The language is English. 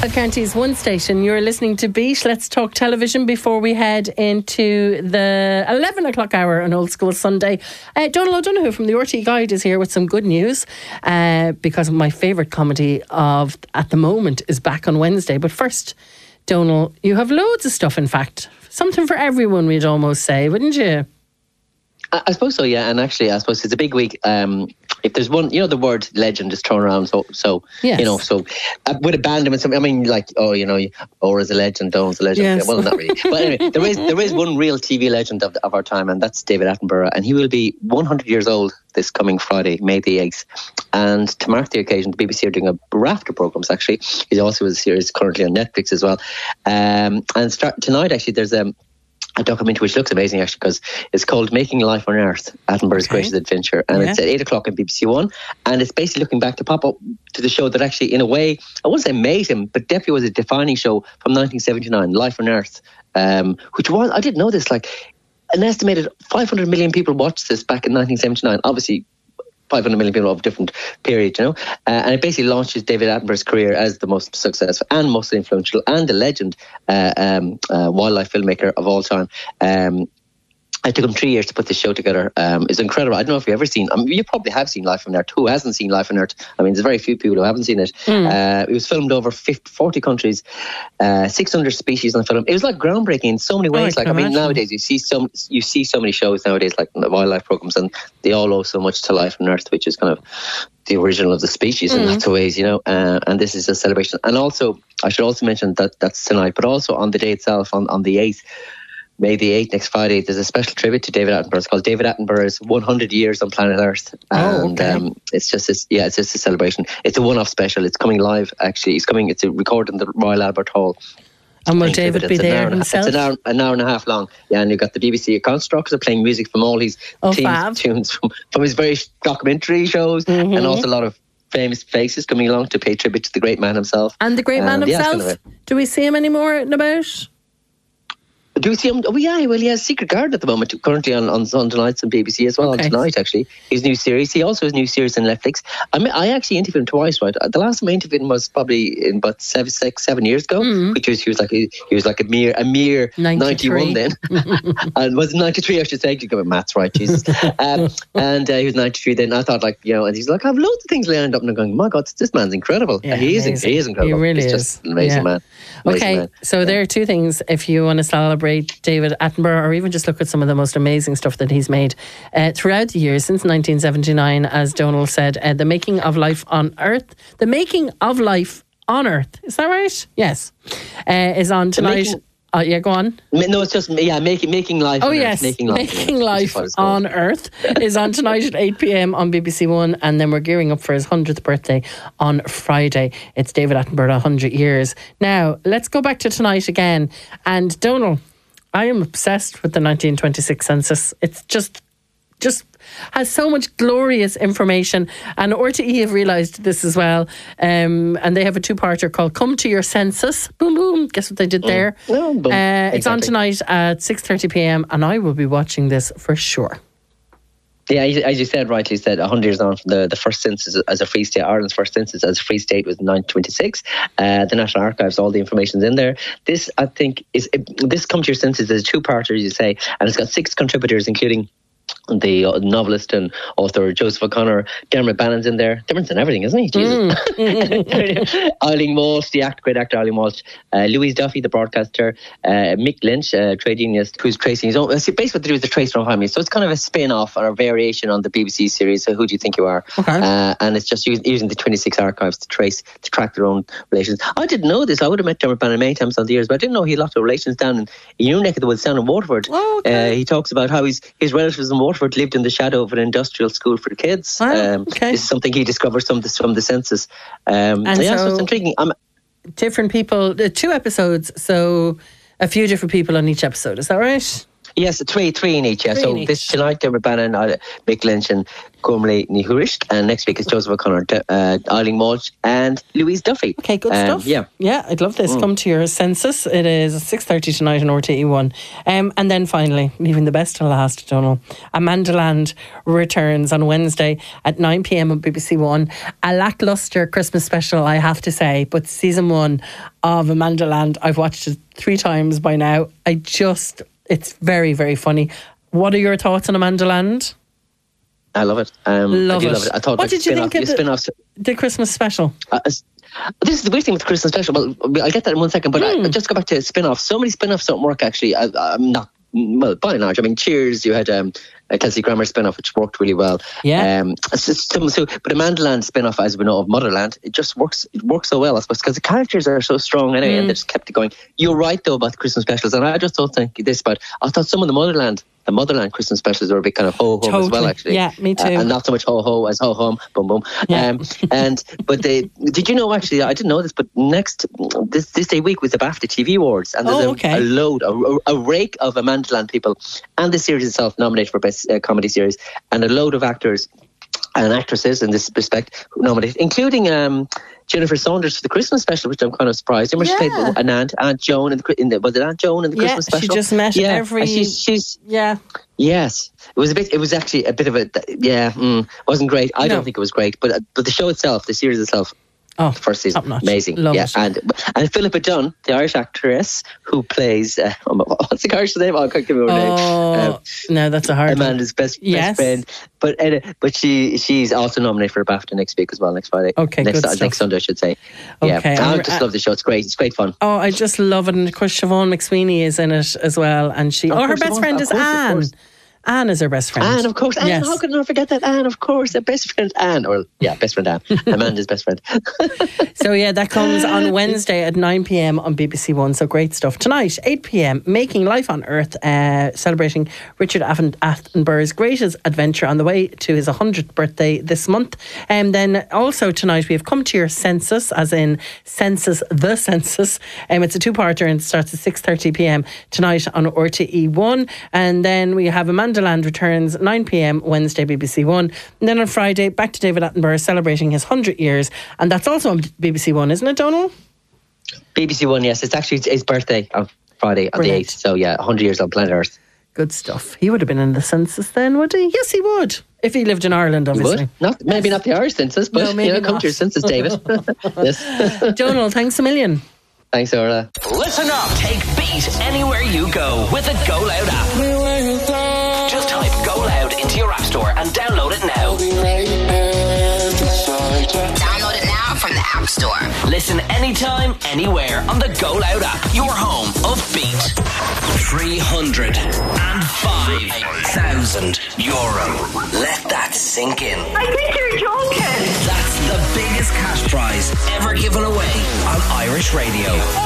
County's One Station. You're listening to Beat. Let's talk television before we head into the 11 o'clock hour on Old School Sunday. Donal O'Donoghue from the RTÉ Guide is here with some good news because my favourite comedy of at the moment is back on Wednesday. But first, Donal, you have loads of stuff, in fact. Something for everyone, we'd almost say, wouldn't you? I suppose so, yeah. And actually, I suppose it's a big week. If there's one, the word legend is thrown around. So Yes. With abandonment, I mean, like, Ora's a legend, Donal's a legend. Yes. Well, not really. But anyway, there is one real TV legend of our time, and that's David Attenborough. And he will be 100 years old this coming Friday, May the 8th. And to mark the occasion, the BBC are doing a raft of programmes, actually. He's also in a series currently on Netflix as well. And tonight, actually, there's a documentary which looks amazing, actually, because it's called Making Life on Earth, Attenborough's Greatest Adventure, and it's at 8 o'clock on BBC One, and it's basically looking back to pop up to the show that actually, in a way, I wouldn't say made him, but definitely was a defining show from 1979, Life on Earth, which was, I didn't know this, like, an estimated 500 million people watched this back in 1979, obviously 500 million people of different periods, and it basically launches David Attenborough's career as the most successful and most influential and a legend wildlife filmmaker of all time. It took him 3 years to put this show together. It's incredible. I don't know if you've ever seen, you probably have seen Life on Earth. Who hasn't seen Life on Earth? I mean, there's very few people who haven't seen it. It was filmed over 40 countries, 600 species on film. It was like groundbreaking in so many ways. Nowadays you see so many shows nowadays, like wildlife programs, and they all owe so much to Life on Earth, which is kind of the original of the species in lots of ways, and this is a celebration. And also, I should also mention that that's tonight, but also on the day itself, on the 8th, May the 8th, next Friday, there's a special tribute to David Attenborough. It's called David Attenborough's 100 Years on Planet Earth. And it's just a celebration. It's a one-off special. It's coming live, actually. It's recorded in the Royal Albert Hall. And will David be there himself? It's an hour and a half long. Yeah, and you've got the BBC Constructs are playing music from all his tunes from his various documentary shows, and also a lot of famous faces coming along to pay tribute to the great man himself. And the great man himself? Do we see him anymore out and about? Do we see him? Oh, yeah, well, he has Secret Garden at the moment, currently on Sunday nights on BBC as well, on tonight, actually. His new series. He also has a new series on Netflix. I actually interviewed him twice, right? The last time I interviewed him was probably in about 7 years ago, which was, he was like a mere 91 then. And was 93, I should say, you got maths right, Jesus. And he was 93 then. I thought, and he's like, I have loads of things lined up, and I'm going, my God, this man's incredible. Yeah, he is incredible. He really is. Just an amazing man. So there are two things if you want to celebrate David Attenborough, or even just look at some of the most amazing stuff that he's made throughout the years since 1979, as Donal said. The Making of Life on Earth. The Making of Life on Earth. Is that right? Yes. Is on tonight. Go on. No, it's just Making Life. Oh, yes. Making Life on Earth is on tonight at 8 p.m. on BBC One, and then we're gearing up for his 100th birthday on Friday. It's David Attenborough, 100 years. Now, let's go back to tonight again. And Donal, I am obsessed with the 1926 census. It's just has so much glorious information, and RTÉ have realised this as well, and they have a two-parter called Come to Your Census. Boom boom, guess what they did there? It's on tonight at 6:30 p.m. and I will be watching this for sure. Yeah, as you said, rightly said, 100 years on from the first census as a free state. Ireland's first census as a free state was in 1926. The National Archives, all the information's in there. This, I think, this Come to Your Census is a two-parter, as you say, and it's got 6 contributors, including the novelist and author Joseph O'Connor. Dermot Bannon's in there. Dermot's in everything, isn't he? Jesus. Eileen Walsh, great actor Eileen Walsh. Louise Duffy, the broadcaster. Mick Lynch, trade unionist, who's tracing his own. Basically, what they do is the Trace from Family. So it's kind of a spin-off or a variation on the BBC series. So Who Do You Think You Are? And it's just using the 26 archives to track their own relations. I didn't know this. I would have met Dermot Bannon many times on the years, but I didn't know he had lots of relations down in your neck of the woods, down in Waterford. He talks about how his relatives in Waterford lived in the shadow of an industrial school for kids. This is something he discovered from the census. So it's intriguing. Different people, 2 episodes, so a few different people on each episode. Is that right? Yes, three in each. Yeah. So this tonight, Dermot Bannon, Mick Lynch, and Cormalie Ní Thuairisc, and next week is Joseph O'Connor, Eileen Walsh, and Louise Duffy. Okay, good stuff. Yeah, I'd love this. Come to your census. It is 6:30 tonight on RTE1, and then finally, leaving the best to last, Donald. Amandaland returns on Wednesday at 9 p.m. on BBC One. A lacklustre Christmas special, I have to say, but season 1 of Amandaland, I've watched it 3 times by now. It's very, very funny. What are your thoughts on Amandaland? I love it. Love it. I thought, what did you think of the Christmas special? This is the weird thing with the Christmas special. Well, I'll get that in 1 second, but I just go back to spin-offs. So many spin-offs don't work, actually. I'm not, well, by and large. I mean, Cheers, you had a Kelsey Grammer spin-off, which worked really well. Yeah. But Amandaland spin-off, as we know, of Motherland, it just works. It works so well, I suppose, because the characters are so strong anyway, and they just kept it going. You're right, though, about the Christmas specials, and I just don't think this, but I thought some of the Motherland Christmas specials were a bit kind of ho-hum as well, actually. Yeah, me too. And not so much ho-ho as ho-hum, boom-boom. Yeah. Did you know, actually, I didn't know this, but this day week was the BAFTA TV Awards, and there's a rake of Amandaland people, and the series itself nominated for Best Comedy Series, and a load of actors and actresses in this respect nominated, including Jennifer Saunders for the Christmas special, which I'm kind of surprised. Remember, she played an Aunt Joan was it Aunt Joan in the Christmas special? She just met every. She's Yes, it was actually a bit of wasn't great. I don't think it was great, but the show itself, the series itself. Oh, the first season, top-notch. amazing. Love it. And Philippa Dunn, the Irish actress who plays what's the character's name? I can't give her name. No, that's a hard Amanda's best friend. But she's also nominated for a BAFTA next week as well, next Friday. Okay, next good Sunday, I should say. Okay, I just love the show. It's great. It's great fun. Oh, I just love it. And of course, Siobhan McSweeney is in it as well, and her best friend is Anne. Anne is her best friend. Anne, of course. Anne, yes. How could I not forget that? Anne, of course, her best friend Anne. Best friend Anne. Amanda's best friend. So that comes on Wednesday at 9 p.m. on BBC One. So great stuff. Tonight, 8 p.m, Making Life on Earth, celebrating Richard Attenborough's greatest adventure on the way to his 100th birthday this month. And then also tonight we have Come to Your Census, as in Census the Census. It's a 2-parter and it starts at 6:30 p.m. tonight on RTE1. And then we have Amandaland returns 9 p.m. Wednesday, BBC One. And then on Friday, back to David Attenborough celebrating his 100 years. And that's also on BBC One, isn't it, Donald? BBC One, yes. It's actually his birthday on Friday, on the 8th. So 100 years on planet Earth. Good stuff. He would have been in the census then, would he? Yes, he would. If he lived in Ireland, obviously. He would. Maybe not the Irish census, but come to your census, David. Yes. Donald, thanks a million. Thanks, Orla. Listen up. Take Beat anywhere you go with the Go Loud app. Just type Go Loud into your app store and download it now. Download it now from the App Store. Listen anytime, anywhere on the Go Loud app. Your home of Beat. €305,000. Let that sink in. I think you're joking. That's the biggest cash prize ever given away on Irish radio.